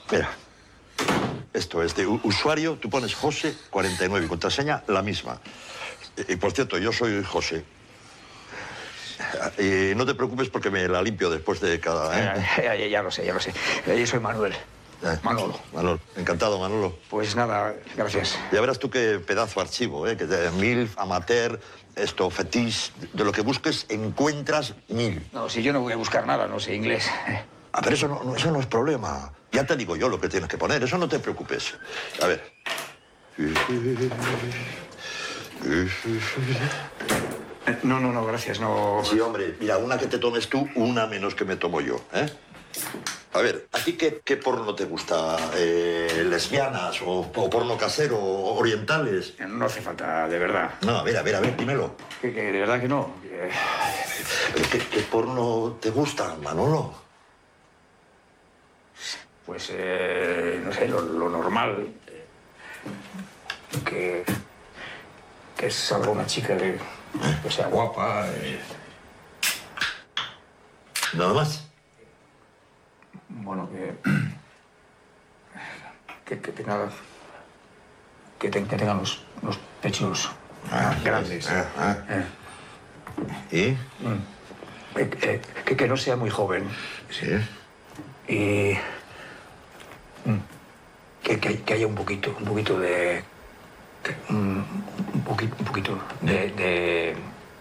Mira, esto es de usuario, tú pones José 49 y contraseña la misma. Y por cierto, yo soy José. Y no te preocupes porque me la limpio después de cada... Ya lo sé. Yo soy Manuel. Manolo. Manolo. Encantado, Manolo. Pues nada, gracias. Ya verás tú qué pedazo de archivo, ¿eh? Que de MILF, amateur, esto, fetiche, de lo que busques encuentras 1000. No, si yo no voy a buscar nada, no sé inglés. Ah, pero eso no es problema. Ya te digo yo lo que tienes que poner, eso no te preocupes. A ver. No, gracias, no... Sí, hombre, mira, una que te tomes tú, una menos que me tomo yo, ¿eh? A ver, ¿a ti qué porno te gusta? ¿Lesbianas o porno casero o orientales? No hace falta, de verdad. No, a ver, dímelo. Que de verdad que no. ¿Pero qué porno te gusta, Manolo? Pues, no sé, lo normal. Que salga una chica que sea guapa. ¿Nada más? Bueno, que tengan los pechos grandes. ¿Y? Que no sea muy joven. Sí. Y que haya un poquito de... Un poquito de...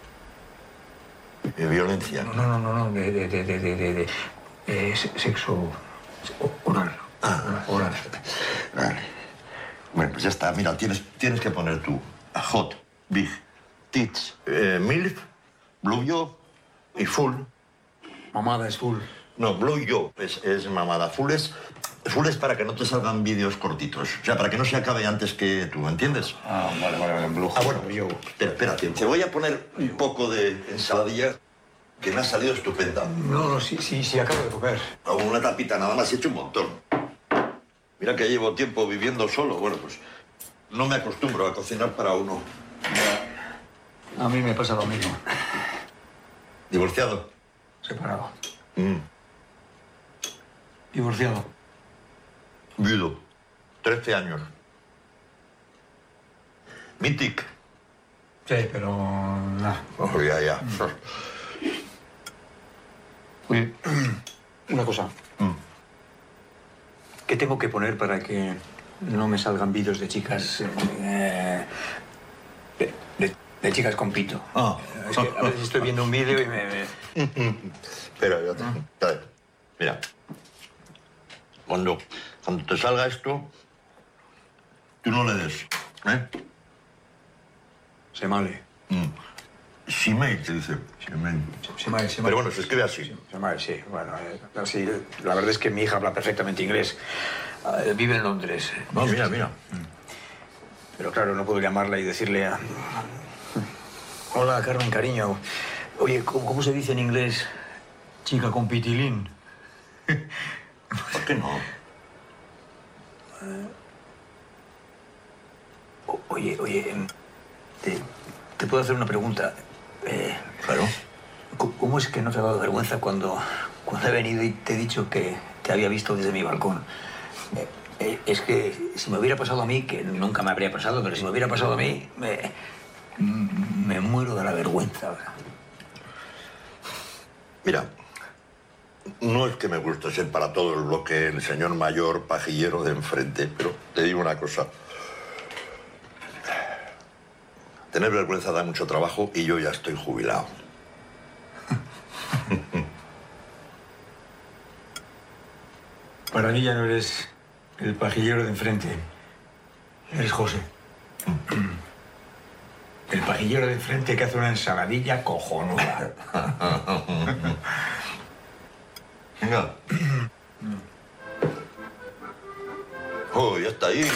¿De violencia? No, de sexo oral. Oral. Vale. Bueno, pues ya está. Mira, tienes que poner tú hot, big, tits, milf, blue yo y full. Mamada es full. No, blue yo es mamada. Full es para que no te salgan vídeos cortitos. O sea, para que no se acabe antes que tú, ¿entiendes? Ah, vale, blue. Ah, bueno, yo... Espérate, te voy a poner un poco de ensaladilla que me ha salido estupenda. No, sí, acabo de comer. Una tapita nada más, he hecho un montón. Mira que llevo tiempo viviendo solo. Bueno, pues no me acostumbro a cocinar para uno. A mí me pasa lo mismo. ¿Divorciado? Separado. Divorciado. Viudo. 13 años. Mític. Sí, pero... nada. Oh, ya. Oye, una cosa. ¿Qué tengo que poner para que no me salgan vídeos de chicas... de chicas con pito? Es que a veces estoy viendo un vídeo y me... Espera, yo te... Mira. Cuando te salga esto, tú no le des, ¿eh? Se male. Shimei, se dice. Shimei. Pero bueno, se escribe así. Shimei, sí. Bueno, así, la verdad es que mi hija habla perfectamente inglés. Vive en Londres. No, mira. Pero claro, no puedo llamarla y decirle... Hola, Carmen, cariño. Oye, ¿cómo se dice en inglés chica con pitilín? ¿Por qué no? Oye, ¿te puedo hacer una pregunta? Claro. ¿Cómo es que no te ha dado vergüenza cuando he venido y te he dicho que te había visto desde mi balcón? Es que si me hubiera pasado a mí, que nunca me habría pasado, pero si me hubiera pasado a mí, me muero de la vergüenza. Mira, no es que me guste ser para todo el bloque el señor mayor pajillero de enfrente, pero te digo una cosa. Tener vergüenza da mucho trabajo y yo ya estoy jubilado. Para mí ya no eres el pajillero de enfrente. Eres José. El pajillero de enfrente que hace una ensaladilla cojonuda. Venga. Oh, ya está ahí.